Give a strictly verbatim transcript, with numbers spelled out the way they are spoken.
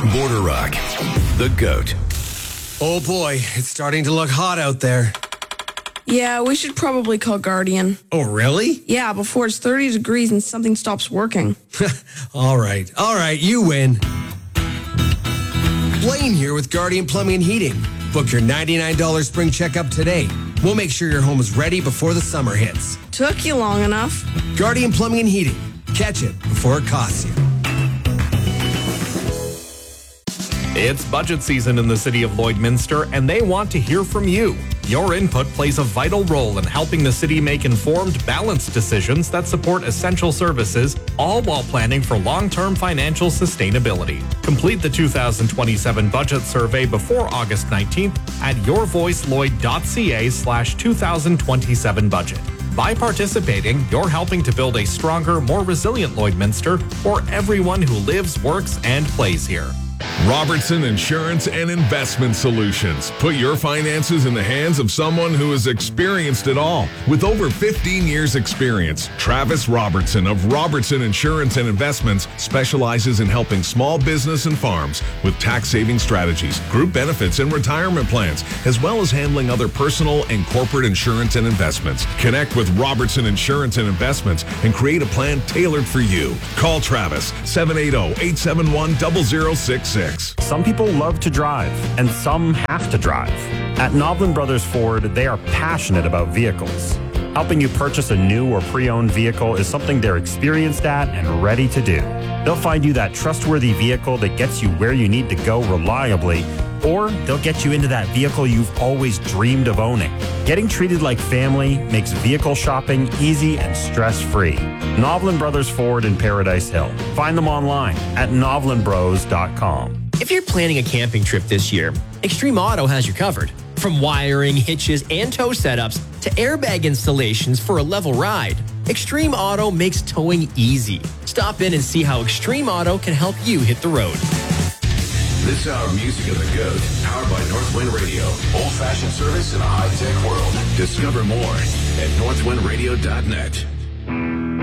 Border Rock, the GOAT. Oh boy, it's starting to look hot out there. Yeah, we should probably call Guardian. Oh, really? Yeah, before it's thirty degrees and something stops working. All right, all right, you win. Blaine here with Guardian Plumbing and Heating. Book your ninety-nine dollars spring checkup today. We'll make sure your home is ready before the summer hits. Took you long enough. Guardian Plumbing and Heating. Catch it before it costs you. It's budget season in the city of Lloydminster, and they want to hear from you. Your input plays a vital role in helping the city make informed, balanced decisions that support essential services, all while planning for long-term financial sustainability. Complete the two thousand twenty-seven budget survey before August nineteenth at yourvoicellloyd.ca slash 2027 budget. By participating, you're helping to build a stronger, more resilient Lloydminster for everyone who lives, works, and plays here. Robertson Insurance and Investment Solutions. Put your finances in the hands of someone who has experienced it all. With over fifteen years experience, Travis Robertson of Robertson Insurance and Investments specializes in helping small business and farms with tax-saving strategies, group benefits, and retirement plans, as well as handling other personal and corporate insurance and investments. Connect with Robertson Insurance and Investments and create a plan tailored for you. Call Travis, seven eight zero, eight seven one, zero zero six six. Some people love to drive, and some have to drive. At Novlin Brothers Ford, they are passionate about vehicles. Helping you purchase a new or pre-owned vehicle is something they're experienced at and ready to do. They'll find you that trustworthy vehicle that gets you where you need to go reliably, or they'll get you into that vehicle you've always dreamed of owning. Getting treated like family makes vehicle shopping easy and stress-free. Novlin Brothers Ford in Paradise Hill. Find them online at novlin bros dot com. If you're planning a camping trip this year, Extreme Auto has you covered. From wiring, hitches, and tow setups to airbag installations for a level ride, Extreme Auto makes towing easy. Stop in and see how Extreme Auto can help you hit the road. This hour of music of the GOAT, powered by Northwind Radio. Old-fashioned service in a high-tech world. Discover more at northwind radio dot net.